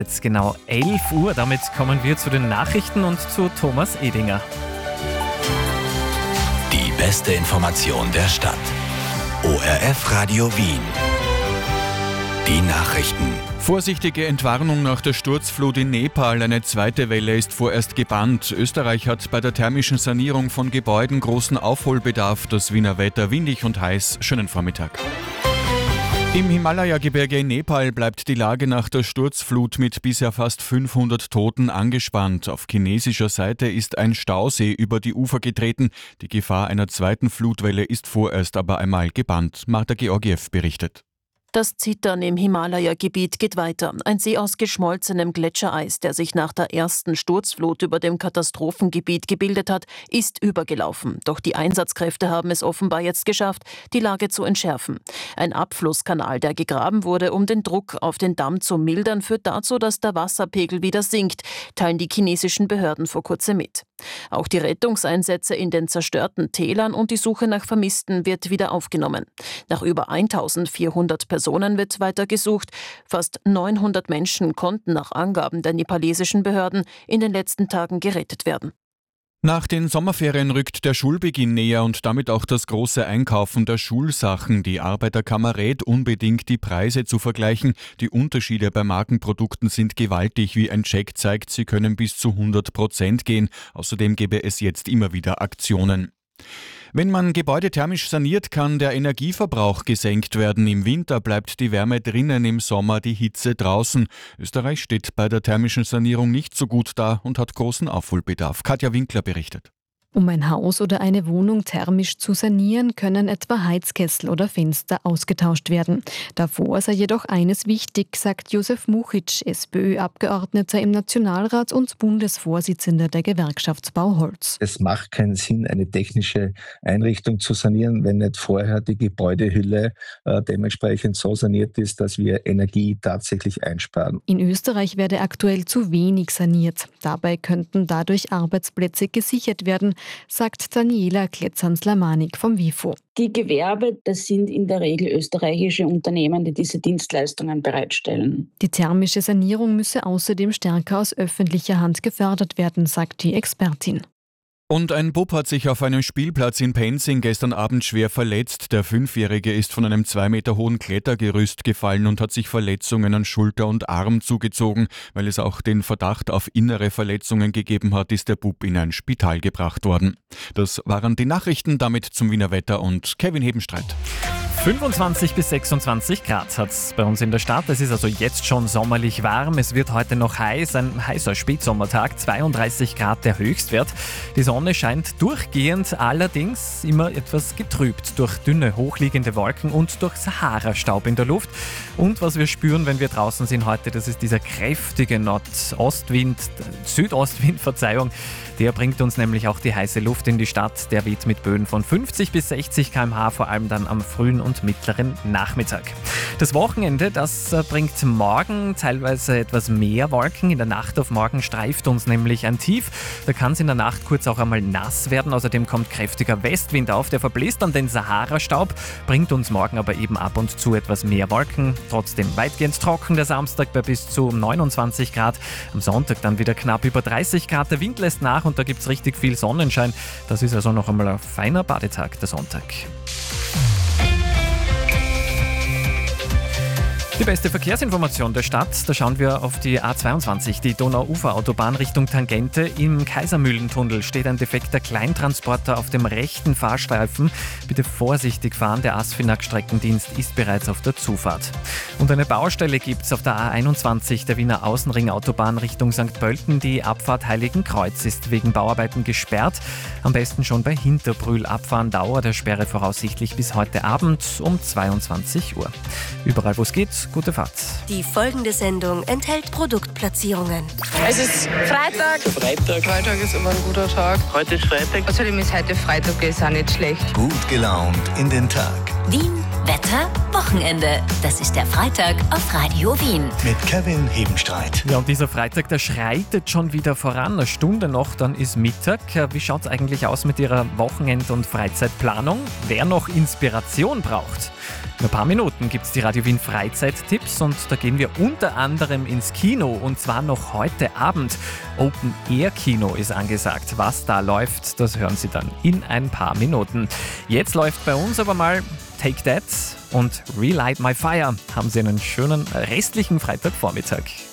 Jetzt genau 11 Uhr, damit kommen wir zu den Nachrichten und zu Thomas Edinger. Die beste Information der Stadt. ORF Radio Wien. Die Nachrichten. Vorsichtige Entwarnung nach der Sturzflut in Nepal. Eine zweite Welle ist vorerst gebannt. Österreich hat bei der thermischen Sanierung von Gebäuden großen Aufholbedarf. Das Wiener Wetter windig und heiß. Schönen Vormittag. Im Himalaya-Gebirge in Nepal bleibt die Lage nach der Sturzflut mit bisher fast 500 Toten angespannt. Auf chinesischer Seite ist ein Stausee über die Ufer getreten. Die Gefahr einer zweiten Flutwelle ist vorerst aber einmal gebannt. Marta Georgiew berichtet. Das Zittern im Himalaya-Gebiet geht weiter. Ein See aus geschmolzenem Gletschereis, der sich nach der ersten Sturzflut über dem Katastrophengebiet gebildet hat, ist übergelaufen. Doch die Einsatzkräfte haben es offenbar jetzt geschafft, die Lage zu entschärfen. Ein Abflusskanal, der gegraben wurde, um den Druck auf den Damm zu mildern, führt dazu, dass der Wasserpegel wieder sinkt, teilen die chinesischen Behörden vor kurzem mit. Auch die Rettungseinsätze in den zerstörten Tälern und die Suche nach Vermissten wird wieder aufgenommen. Nach über 1400 Personen wird weiter gesucht. Fast 900 Menschen konnten nach Angaben der nepalesischen Behörden in den letzten Tagen gerettet werden. Nach den Sommerferien rückt der Schulbeginn näher und damit auch das große Einkaufen der Schulsachen. Die Arbeiterkammer rät unbedingt, die Preise zu vergleichen. Die Unterschiede bei Markenprodukten sind gewaltig. Wie ein Check zeigt, sie können bis zu 100% gehen. Außerdem gäbe es jetzt immer wieder Aktionen. Wenn man Gebäude thermisch saniert, kann der Energieverbrauch gesenkt werden. Im Winter bleibt die Wärme drinnen, im Sommer die Hitze draußen. Österreich steht bei der thermischen Sanierung nicht so gut da und hat großen Aufholbedarf. Katja Winkler berichtet. Um ein Haus oder eine Wohnung thermisch zu sanieren, können etwa Heizkessel oder Fenster ausgetauscht werden. Davor sei jedoch eines wichtig, sagt Josef Muchitsch, SPÖ-Abgeordneter im Nationalrat und Bundesvorsitzender der Gewerkschaft Bauholz. Es macht keinen Sinn, eine technische Einrichtung zu sanieren, wenn nicht vorher die Gebäudehülle dementsprechend so saniert ist, dass wir Energie tatsächlich einsparen. In Österreich werde aktuell zu wenig saniert. Dabei könnten dadurch Arbeitsplätze gesichert werden, sagt Daniela Kletzans-Lamanik vom WIFO. Die Gewerbe, das sind in der Regel österreichische Unternehmen, die diese Dienstleistungen bereitstellen. Die thermische Sanierung müsse außerdem stärker aus öffentlicher Hand gefördert werden, sagt die Expertin. Und ein Bub hat sich auf einem Spielplatz in Penzing gestern Abend schwer verletzt. Der 5-Jährige ist von einem 2 Meter hohen Klettergerüst gefallen und hat sich Verletzungen an Schulter und Arm zugezogen. Weil es auch den Verdacht auf innere Verletzungen gegeben hat, ist der Bub in ein Spital gebracht worden. Das waren die Nachrichten, damit zum Wiener Wetter und Kevin Hebenstreit. 25 bis 26 Grad hat es bei uns in der Stadt. Es ist also jetzt schon sommerlich warm. Es wird heute noch heiß, ein heißer Spätsommertag, 32 Grad der Höchstwert. Die Sonne scheint durchgehend, allerdings immer etwas getrübt durch dünne, hochliegende Wolken und durch Sahara-Staub in der Luft. Und was wir spüren, wenn wir draußen sind heute, das ist dieser kräftige Südostwind, Der bringt uns nämlich auch die heiße Luft in die Stadt. Der weht mit Böen von 50 bis 60 km/h, vor allem dann am frühen und mittleren Nachmittag. Das Wochenende, das bringt morgen teilweise etwas mehr Wolken. In der Nacht auf morgen streift uns nämlich ein Tief. Da kann es in der Nacht kurz auch einmal nass werden. Außerdem kommt kräftiger Westwind auf. Der verbläst dann den Sahara-Staub, bringt uns morgen aber eben ab und zu etwas mehr Wolken. Trotzdem weitgehend trocken der Samstag bei bis zu 29 Grad. Am Sonntag dann wieder knapp über 30 Grad. Der Wind lässt nach und da gibt es richtig viel Sonnenschein. Das ist also noch einmal ein feiner Badetag, der Sonntag. Die beste Verkehrsinformation der Stadt, da schauen wir auf die A22, die Donau-Ufer-Autobahn Richtung Tangente. Im Kaisermühlentunnel steht ein defekter Kleintransporter auf dem rechten Fahrstreifen. Bitte vorsichtig fahren, der ASFINAG-Streckendienst ist bereits auf der Zufahrt. Und eine Baustelle gibt es auf der A21 der Wiener Außenring-Autobahn Richtung St. Pölten. Die Abfahrt Heiligenkreuz ist wegen Bauarbeiten gesperrt. Am besten schon bei Hinterbrühl abfahren, Dauer der Sperre voraussichtlich bis heute Abend um 22 Uhr. Überall wo es geht, gute Fahrt. Die folgende Sendung enthält Produktplatzierungen. Es ist Freitag. Freitag ist immer ein guter Tag. Heute ist Freitag. Außerdem ist heute Freitag, ist auch nicht schlecht. Gut gelaunt in den Tag. Wien, Wetter, Wochenende. Das ist der Freitag auf Radio Wien. Mit Kevin Hebenstreit. Ja, und dieser Freitag, der schreitet schon wieder voran. Eine Stunde noch, dann ist Mittag. Wie schaut es eigentlich aus mit Ihrer Wochenend- und Freizeitplanung? Wer noch Inspiration braucht? In ein paar Minuten gibt es die Radio Wien Freizeittipps und da gehen wir unter anderem ins Kino und zwar noch heute Abend. Open-Air-Kino ist angesagt. Was da läuft, das hören Sie dann in ein paar Minuten. Jetzt läuft bei uns aber mal Take That und Relight My Fire. Haben Sie einen schönen restlichen Freitagvormittag.